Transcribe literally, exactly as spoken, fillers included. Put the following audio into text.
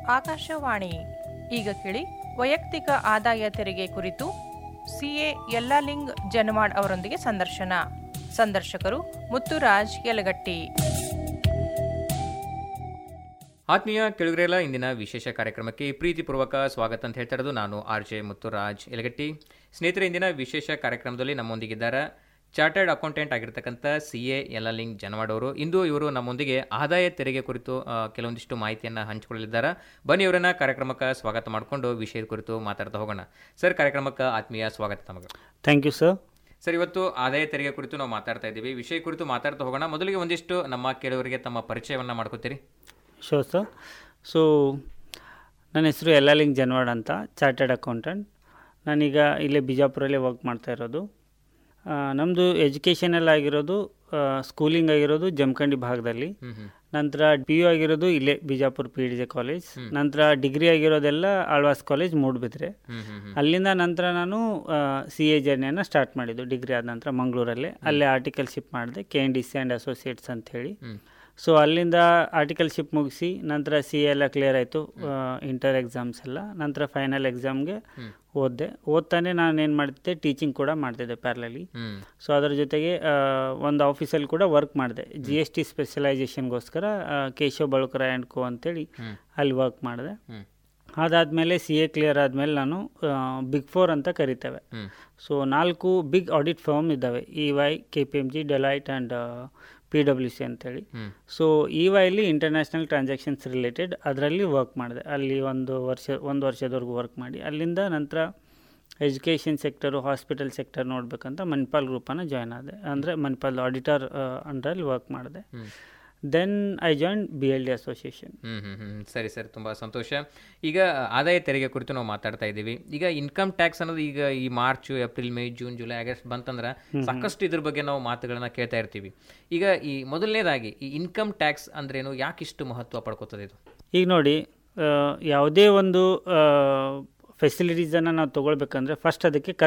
ಆಕಾಶವಾಣಿ. ಈಗ ಕೇಳಿ ವೈಯಕ್ತಿಕ ಆದಾಯ ತೆರಿಗೆ ಕುರಿತು ಸಿಎ ಯಲ್ಲಾಲಿಂಗ್ ಜನವಾಡ್ ಅವರೊಂದಿಗೆ ಸಂದರ್ಶನ. ಸಂದರ್ಶಕರು ಮುತ್ತುರಾಜ್ ಯಲಗಟ್ಟಿ. ಆತ್ಮೀಯ ಕೆಳಗರೆಲ್ಲ, ಇಂದಿನ ವಿಶೇಷ ಕಾರ್ಯಕ್ರಮಕ್ಕೆ ಪ್ರೀತಿಪೂರ್ವಕ ಸ್ವಾಗತ ಅಂತ ಹೇಳ್ತಾ ಇರೋದು ನಾನು ಆರ್ ಜೆ ಮುತ್ತುರಾಜ್ ಯಲಗಟ್ಟಿ. ಸ್ನೇಹಿತರೆ, ಇಂದಿನ ವಿಶೇಷ ಕಾರ್ಯಕ್ರಮದಲ್ಲಿ ನಮ್ಮೊಂದಿಗಿದ್ದಾರೆ ಚಾರ್ಟರ್ಡ್ ಅಕೌಂಟೆಂಟ್ ಆಗಿರ್ತಕ್ಕಂಥ ಸಿ ಎ ಯಲ್ಲಾಲಿಂಗ್ ಜನವಾಡ್ ಅವರು. ಇಂದು ಇವರು ನಮ್ಮೊಂದಿಗೆ ಆದಾಯ ತೆರಿಗೆ ಕುರಿತು ಕೆಲವೊಂದಿಷ್ಟು ಮಾಹಿತಿಯನ್ನು ಹಂಚಿಕೊಳ್ಳಲಿದ್ದಾರೆ. ಬನ್ನಿ, ಇವರನ್ನ ಕಾರ್ಯಕ್ರಮಕ್ಕೆ ಸ್ವಾಗತ ಮಾಡಿಕೊಂಡು ವಿಷಯದ ಕುರಿತು ಮಾತಾಡ್ತಾ ಹೋಗೋಣ. ಸರ್, ಕಾರ್ಯಕ್ರಮಕ್ಕೆ ಆತ್ಮೀಯ ಸ್ವಾಗತ ತಮಗೆ. Thank you sir. ಸರ್, ಇವತ್ತು ಆದಾಯ ತೆರಿಗೆ ಕುರಿತು ನಾವು ಮಾತಾಡ್ತಾ ಇದ್ದೀವಿ. ವಿಷಯ ಕುರಿತು ಮಾತಾಡ್ತಾ ಹೋಗೋಣ. ಮೊದಲಿಗೆ ಒಂದಿಷ್ಟು ನಮ್ಮ ಕೆಲವರಿಗೆ ತಮ್ಮ ಪರಿಚಯವನ್ನು ಮಾಡ್ಕೋತೀರಿ? Show sir. ಸೊ ನನ್ನ ಹೆಸರು ಯಲ್ಲಾಲಿಂಗ್ ಜನವಾಡ್ ಅಂತ, ಚಾರ್ಟರ್ಡ್ ಅಕೌಂಟೆಂಟ್. ನಾನೀಗ ಇಲ್ಲೇ ಬಿಜಾಪುರಲ್ಲೇ ವರ್ಕ್ ಮಾಡ್ತಾ ಇರೋದು. ನಮ್ಮದು ಎಜುಕೇಷನಲ್ ಆಗಿರೋದು, ಸ್ಕೂಲಿಂಗ್ ಆಗಿರೋದು ಜಮಖಂಡಿ ಭಾಗದಲ್ಲಿ. ನಂತರ ಪಿ ಯು ಆಗಿರೋದು ಇಲ್ಲೇ Bijapur P D J college. ನಂತರ ಡಿಗ್ರಿ ಆಗಿರೋದೆಲ್ಲ ಆಳ್ವಾಸ್ ಕಾಲೇಜ್ ಮೂಡಬಿದ್ರೆ. ಅಲ್ಲಿಂದ ನಂತರ ನಾನು ಸಿ ಎ ಜರ್ನಿಯನ್ನು ಸ್ಟಾರ್ಟ್ ಮಾಡಿದ್ದು ಡಿಗ್ರಿ ಆದ ನಂತರ ಮಂಗಳೂರಲ್ಲೇ. ಅಲ್ಲೇ ಆರ್ಟಿಕಲ್ಶಿಪ್ ಮಾಡಿದೆ, K N D C and associates ಅಂಥೇಳಿ. ಸೊ ಅಲ್ಲಿಂದ ಆರ್ಟಿಕಲ್ಶಿಪ್ ಮುಗಿಸಿ ನಂತರ ಸಿ ಎ ಎಲ್ಲ ಕ್ಲಿಯರ್ ಆಯಿತು, ಇಂಟರ್ ಎಕ್ಸಾಮ್ಸ್ ಎಲ್ಲ. ನಂತರ ಫೈನಲ್ ಎಕ್ಸಾಮ್ಗೆ ಓದಿದೆ. ಓದ್ತಾನೆ ನಾನು ಏನು ಮಾಡ್ತಿದ್ದೆ, ಟೀಚಿಂಗ್ ಕೂಡ ಮಾಡ್ತಿದ್ದೆ ಪ್ಯಾರಲಲಿ. ಸೊ ಅದರ ಜೊತೆಗೆ ಒಂದು ಆಫೀಸಲ್ಲಿ ಕೂಡ ವರ್ಕ್ ಮಾಡಿದೆ, G S T ಸ್ಪೆಷಲೈಸೇಷನ್ಗೋಸ್ಕರ Keshav ಬಳುಕರ and ಕೋ ಅಂತೇಳಿ ಅಲ್ಲಿ ವರ್ಕ್ ಮಾಡಿದೆ. ಅದಾದಮೇಲೆ ಸಿ ಎ ಕ್ಲಿಯರ್ ಆದಮೇಲೆ ನಾನು ಬಿಗ್ ಫೋರ್ ಅಂತ ಕರಿತೇವೆ. ಸೊ ನಾಲ್ಕು ಬಿಗ್ ಆಡಿಟ್ ಫರ್ಮ್ ಇದ್ದಾವೆ, E Y, K P M G, Deloitte and P W C ಅಂತೇಳಿ. So E ವೈಲಿ international transactions related ಅದರಲ್ಲಿ ವರ್ಕ್ ಮಾಡಿದೆ. ಅಲ್ಲಿ ಒಂದು ವರ್ಷ ಒಂದು ವರ್ಷದವರೆಗೂ ವರ್ಕ್ ಮಾಡಿ ಅಲ್ಲಿಂದ ನಂತರ ಎಜುಕೇಷನ್ ಸೆಕ್ಟರು, ಹಾಸ್ಪಿಟಲ್ ಸೆಕ್ಟರ್ ನೋಡಬೇಕಂತ ಮಣಿಪಾಲ್ ಗ್ರೂಪನ್ನು ಜಾಯ್ನ್ ಆದೆ. ಅಂದರೆ ಮಣಿಪಾಲ್ ಆಡಿಟರ್ ಅಂಡರಲ್ಲಿ ವರ್ಕ್ ಮಾಡಿದೆ. Then I join B L D association. ಹ್ಮ್ ಹ್ಮ್ ಹ್ಮ್ ಸರಿ ಸರ್, ತುಂಬ ಸಂತೋಷ. ಈಗ ಆದಾಯ ತೆರಿಗೆ ಕುರಿತು ನಾವು ಮಾತಾಡ್ತಾ ಇದ್ದೀವಿ. ಈಗ ಇನ್ಕಮ್ ಟ್ಯಾಕ್ಸ್ ಅನ್ನೋದು ಈಗ ಈ March, April, May, June, July, August ಬಂತಂದ್ರೆ ಸಾಕಷ್ಟು ಇದ್ರ ಬಗ್ಗೆ ನಾವು ಮಾತುಗಳನ್ನ ಕೇಳ್ತಾ ಇರ್ತೀವಿ. ಈಗ ಈ ಮೊದಲನೇದಾಗಿ ಈ ಇನ್ಕಮ್ ಟ್ಯಾಕ್ಸ್ ಅಂದ್ರೇನು, ಯಾಕಿಷ್ಟು ಮಹತ್ವ ಪಡ್ಕೋತದೆ ಇದು? ಈಗ ನೋಡಿ, ಯಾವುದೇ ಒಂದು ಫೆಸಿಲಿಟೀಸನ್ನು ನಾವು ತೊಗೊಳ್ಬೇಕಂದ್ರೆ ಫಸ್ಟ್ ಅದಕ್ಕೆ